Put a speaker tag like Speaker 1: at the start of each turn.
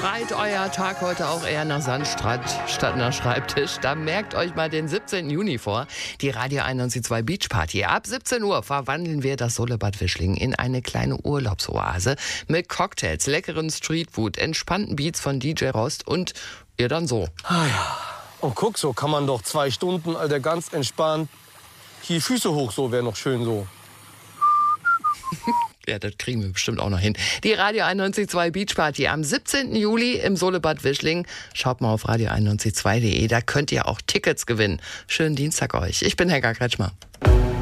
Speaker 1: Schreit euer Tag heute auch eher nach Sandstrand statt nach Schreibtisch? Da merkt euch mal den 17. Juni vor. Die Radio 91.2 Beach Party. Ab 17 Uhr verwandeln wir das Solebad Wischling in eine kleine Urlaubsoase mit Cocktails, leckeren Streetfood, entspannten Beats von DJ Rost und ihr dann so.
Speaker 2: Ah ja. Und guck, so kann man doch 2 Stunden, Alter, ganz entspannt. Hier Füße hoch, so wäre noch schön so.
Speaker 1: Ja, das kriegen wir bestimmt auch noch hin. Die Radio 91.2 Beach Party am 17. Juli im Solebad Wischling. Schaut mal auf radio912.de, da könnt ihr auch Tickets gewinnen. Schönen Dienstag euch. Ich bin Helga Kretschmer.